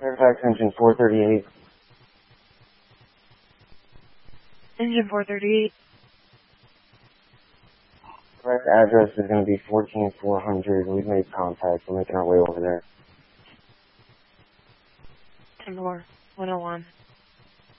Fairfax engine 438. Engine 438. Correct address is going to be 14400. We've made contact. We're making our way over there. 10-4, 101.